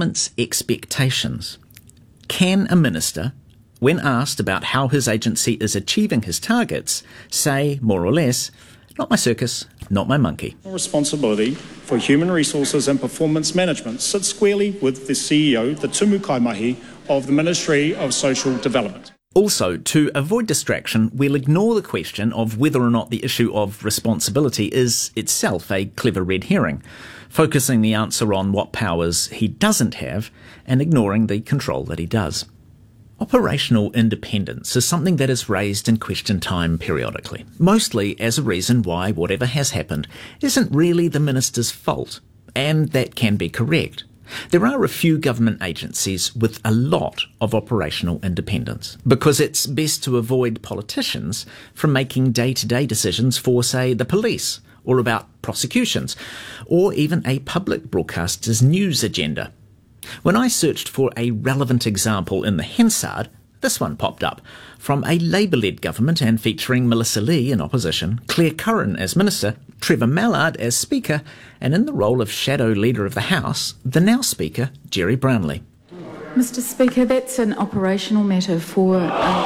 Parliament's expectations. Can a minister, when asked about how his agency is achieving his targets, say, more or less, "Not my circus, not my monkey"? Responsibility for human resources and performance management sits squarely with the CEO, the tumu kaimahi, of the Ministry of Social Development. Also, to avoid distraction, we'll ignore the question of whether or not the issue of responsibility is itself a clever red herring, focusing the answer on what powers he doesn't have and ignoring the control that he does. Operational independence is something that is raised in question time periodically, mostly as a reason why whatever has happened isn't really the minister's fault, and that can be correct. There are a few government agencies with a lot of operational independence, because it's best to avoid politicians from making day-to-day decisions for, say, the police, or about prosecutions, or even a public broadcaster's news agenda. When I searched for a relevant example in the Hansard, this one popped up, from a Labour-led government and featuring Melissa Lee in opposition, Claire Curran as Minister, Trevor Mallard as Speaker, and in the role of Shadow Leader of the House, the now Speaker, Jerry Brownlee. Mr Speaker, that's an operational matter for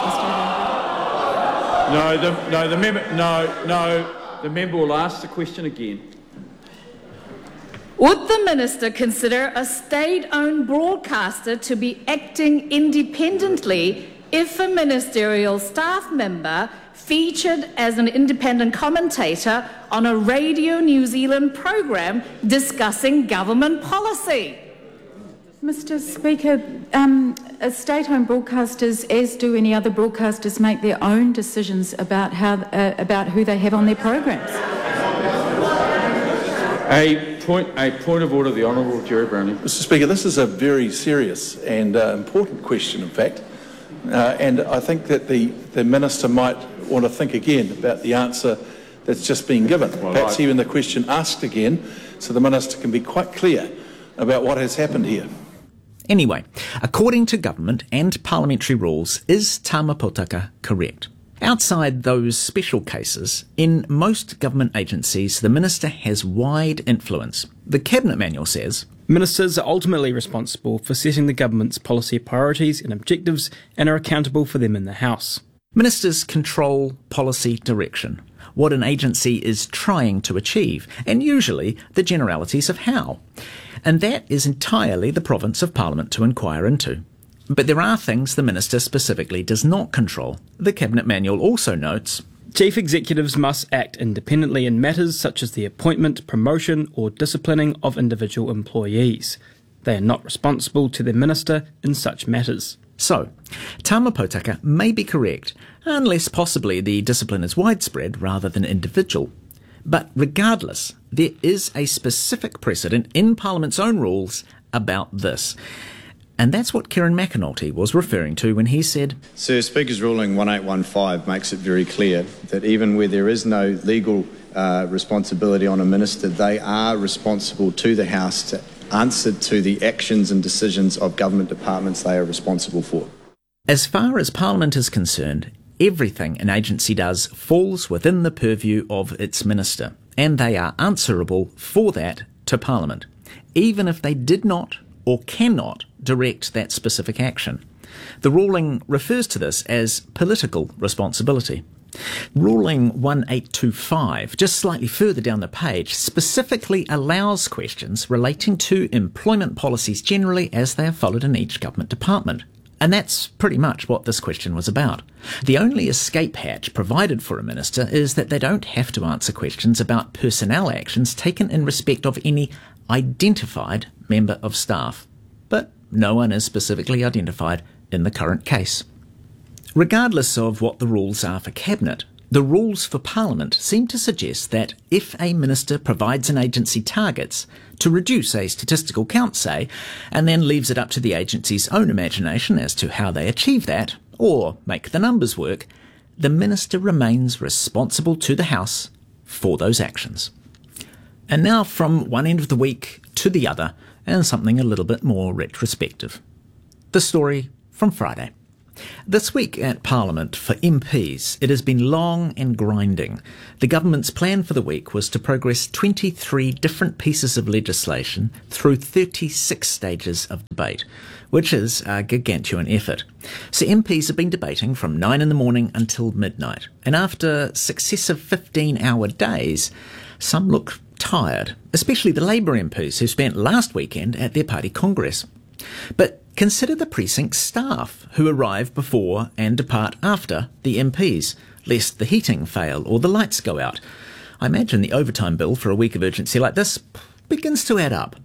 The member will ask the question again. Would the Minister consider a state-owned broadcaster to be acting independently if a ministerial staff member featured as an independent commentator on a Radio New Zealand program discussing government policy? Mr Speaker, state-owned broadcasters, as do any other broadcasters, make their own decisions about who they have on their programs. A point of order, the Honourable Jerry Brownlee. Mr Speaker, this is a very serious and important question, in fact, and I think that the Minister might want to think again about the answer that's just been given. Perhaps even the question asked again, so the Minister can be quite clear about what has happened here. Anyway, according to government and parliamentary rules, is Tama Potaka correct? Outside those special cases, in most government agencies, the Minister has wide influence. The Cabinet Manual says, "Ministers are ultimately responsible for setting the government's policy priorities and objectives and are accountable for them in the House." Ministers control policy direction, what an agency is trying to achieve, and usually the generalities of how. And that is entirely the province of Parliament to inquire into. But there are things the Minister specifically does not control. The Cabinet Manual also notes, "Chief executives must act independently in matters such as the appointment, promotion or disciplining of individual employees. They are not responsible to the Minister in such matters." So, Tama Potaka may be correct, unless possibly the discipline is widespread rather than individual. But regardless, there is a specific precedent in Parliament's own rules about this. And that's what Kieran McAnulty was referring to when he said, Sir, Speaker's ruling 1815 makes it very clear that even where there is no legal responsibility on a minister, they are responsible to the House to answer to the actions and decisions of government departments they are responsible for. As far as Parliament is concerned, everything an agency does falls within the purview of its minister, and they are answerable for that to Parliament, even if they did not or cannot direct that specific action. The ruling refers to this as political responsibility. Ruling 1825, just slightly further down the page, specifically allows questions relating to employment policies generally as they are followed in each government department. And that's pretty much what this question was about. The only escape hatch provided for a minister is that they don't have to answer questions about personnel actions taken in respect of any identified member of staff. But no one is specifically identified in the current case. Regardless of what the rules are for Cabinet, the rules for Parliament seem to suggest that if a minister provides an agency targets to reduce a statistical count, say, and then leaves it up to the agency's own imagination as to how they achieve that, or make the numbers work, the minister remains responsible to the House for those actions. And now from one end of the week to the other, and something a little bit more retrospective. The story from Friday. This week at Parliament for MPs, it has been long and grinding. The government's plan for the week was to progress 23 different pieces of legislation through 36 stages of debate, which is a gargantuan effort. So MPs have been debating from 9 in the morning until midnight, and after successive 15-hour days, some look tired, especially the Labour MPs who spent last weekend at their party congress. But consider the precinct staff who arrive before and depart after the MPs, lest the heating fail or the lights go out. I imagine the overtime bill for a week of urgency like this begins to add up.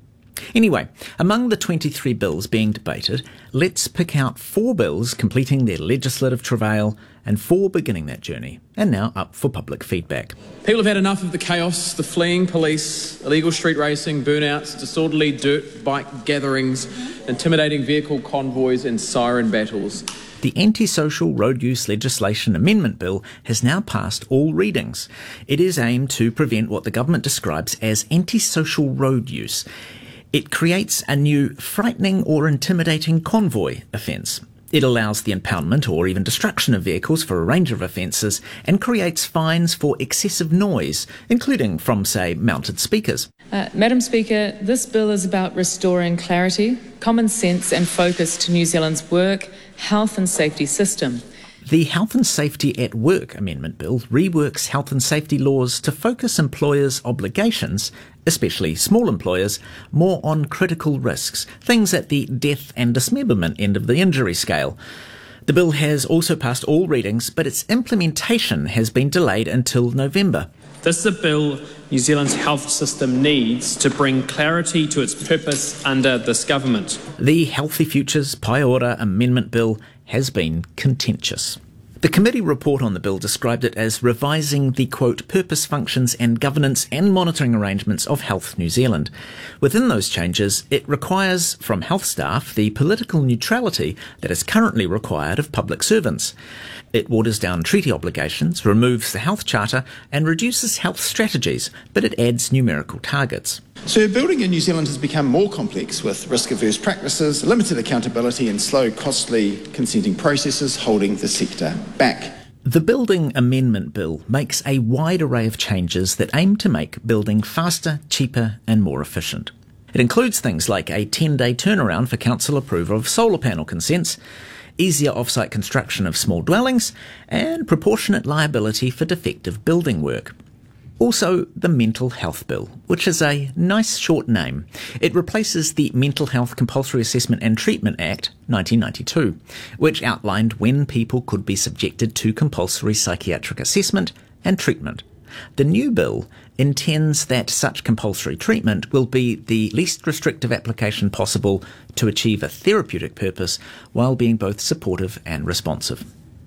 Anyway, among the 23 bills being debated, let's pick out 4 bills completing their legislative travail and 4 beginning that journey, and now up for public feedback. People have had enough of the chaos, the fleeing police, illegal street racing, burnouts, disorderly dirt bike gatherings, intimidating vehicle convoys and siren battles. The Antisocial Road Use Legislation Amendment Bill has now passed all readings. It is aimed to prevent what the government describes as antisocial road use. It creates a new frightening or intimidating convoy offence. It allows the impoundment or even destruction of vehicles for a range of offences and creates fines for excessive noise, including from, say, mounted speakers. Madam Speaker, this bill is about restoring clarity, common sense and focus to New Zealand's work, health and safety system. The Health and Safety at Work Amendment Bill reworks health and safety laws to focus employers' obligations, especially small employers, more on critical risks, things at the death and dismemberment end of the injury scale. The bill has also passed all readings, but its implementation has been delayed until November. This is a bill New Zealand's health system needs to bring clarity to its purpose under this government. The Healthy Futures Pai-ora Amendment Bill has been contentious. The committee report on the bill described it as revising the, quote, purpose, functions and governance and monitoring arrangements of Health New Zealand. Within those changes, it requires from health staff the political neutrality that is currently required of public servants. It waters down treaty obligations, removes the health charter and reduces health strategies, but it adds numerical targets. So building in New Zealand has become more complex with risk-averse practices, limited accountability and slow, costly consenting processes holding the sector back. The Building Amendment Bill makes a wide array of changes that aim to make building faster, cheaper and more efficient. It includes things like a 10-day turnaround for council approval of solar panel consents, easier off-site construction of small dwellings and proportionate liability for defective building work. Also, the Mental Health Bill, which is a nice short name. It replaces the Mental Health Compulsory Assessment and Treatment Act 1992, which outlined when people could be subjected to compulsory psychiatric assessment and treatment. The new bill intends that such compulsory treatment will be the least restrictive application possible to achieve a therapeutic purpose while being both supportive and responsive.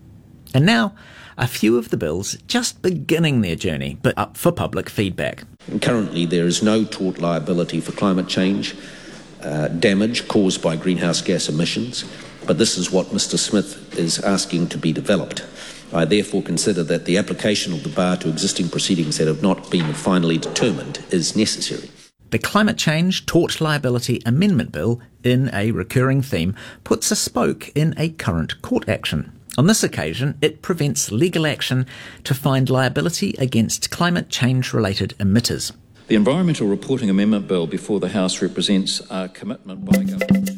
And now, a few of the bills just beginning their journey, but up for public feedback. Currently, there is no tort liability for climate change damage caused by greenhouse gas emissions, but this is what Mr. Smith is asking to be developed. I therefore consider that the application of the bar to existing proceedings that have not been finally determined is necessary. The Climate Change Tort Liability Amendment Bill, in a recurring theme, puts a spoke in a current court action. On this occasion, it prevents legal action to find liability against climate change-related emitters. The Environmental Reporting Amendment Bill before the House represents a commitment by government.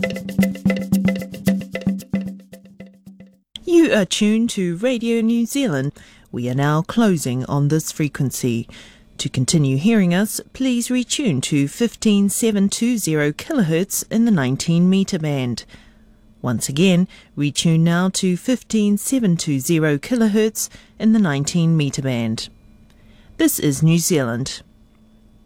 You are tuned to Radio New Zealand. We are now closing on this frequency. To continue hearing us, please retune to 15720 kHz in the 19 metre band. Once again, retune now to 15720 kHz in the 19 metre band. This is New Zealand.